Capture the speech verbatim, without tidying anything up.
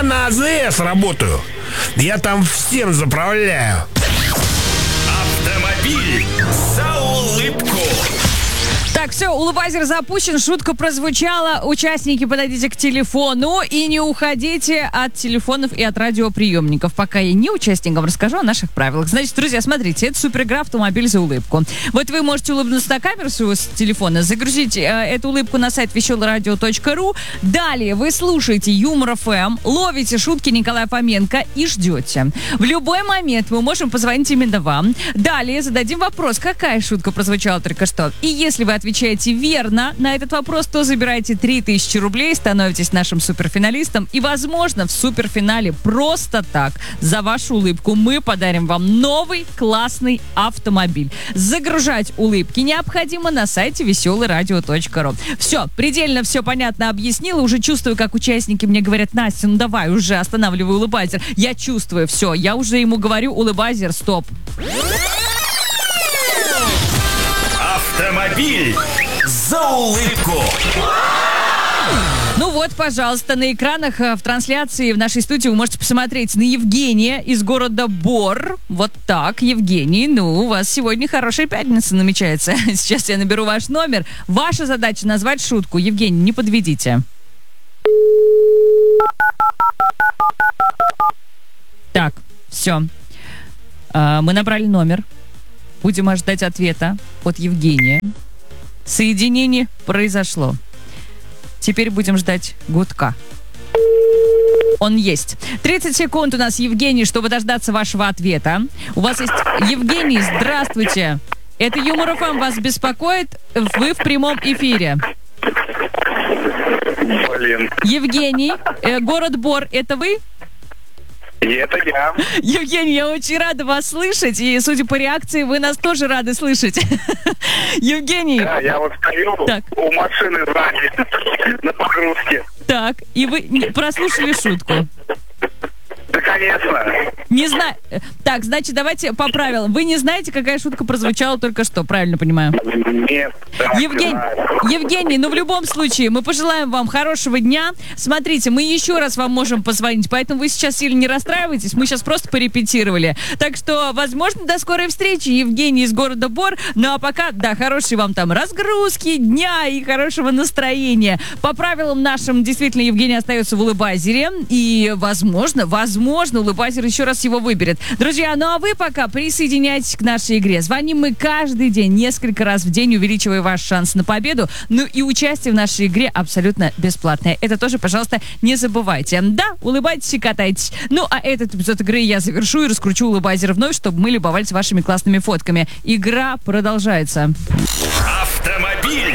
на АЗС работаю. Я там всем заправляю. Автомобиль за улыбку. Так, все, улыбайзер запущен, шутка прозвучала. Участники, подойдите к телефону и не уходите от телефонов и от радиоприемников. Пока я не участникам расскажу о наших правилах. Значит, друзья, смотрите, это суперигра «Автомобиль за улыбку». Вот вы можете улыбнуться на камеру своего телефона, загрузить э, эту улыбку на сайт веселое радио точка ру. Далее вы слушаете Юмор эф эм, ловите шутки Николая Фоменко и ждете. В любой момент мы можем позвонить именно вам. Далее зададим вопрос, какая шутка прозвучала только что. И если вы отвечаете верно на этот вопрос, то забираете три тысячи рублей, становитесь нашим суперфиналистом. И, возможно, в суперфинале просто так за вашу улыбку мы подарим вам новый классный автомобиль. Загружать улыбки необходимо на сайте веселое радио точка ру. Все, предельно все понятно объяснила. Уже чувствую, как участники мне говорят: Настя, ну давай уже, останавливай улыбайзер. Я чувствую, все, я уже ему говорю: улыбайзер, стоп. Автомобиль за улыбку. Ну вот, пожалуйста, на экранах в трансляции в нашей студии вы можете посмотреть на Евгения из города Бор. Вот так, Евгений, ну, у вас сегодня хорошая пятница намечается. Сейчас я наберу ваш номер. Ваша задача назвать шутку. Евгений, не подведите. Так, все. Мы набрали номер. Будем ожидать ответа от Евгения. Соединение произошло. Теперь будем ждать гудка. Он есть. тридцать секунд у нас, Евгений, чтобы дождаться вашего ответа. У вас есть... Евгений, здравствуйте. Это Юмор эф эм вас беспокоит? Вы в прямом эфире. Блин. Евгений, э, город Бор, это вы? И это я. Евгений, я очень рада вас слышать, и, судя по реакции, вы нас тоже рады слышать. Евгений. Да, я вот стою так. у машины сзади на погрузке. Так, и вы прослушали шутку? Да, конечно. Не знаю. Так, значит, давайте по правилам. Вы не знаете, какая шутка прозвучала только что, правильно понимаю? Нет. Да, Евгений, Евгений, ну в любом случае, мы пожелаем вам хорошего дня. Смотрите, мы еще раз вам можем позвонить, поэтому вы сейчас сильно не расстраивайтесь. Мы сейчас просто порепетировали. Так что, возможно, до скорой встречи, Евгений из города Бор. Ну а пока, да, хорошей вам там разгрузки дня и хорошего настроения. По правилам нашим, действительно, Евгений остается в улыбайзере. И, возможно, возможно, Возможно, улыбайзер еще раз его выберет. Друзья, ну а вы пока присоединяйтесь к нашей игре. Звоним мы каждый день, несколько раз в день, увеличивая ваш шанс на победу. Ну и участие в нашей игре абсолютно бесплатное. Это тоже, пожалуйста, не забывайте. Да, улыбайтесь и катайтесь. Ну а этот эпизод игры я завершу и раскручу улыбайзер вновь, чтобы мы любовались вашими классными фотками. Игра продолжается. Автомобиль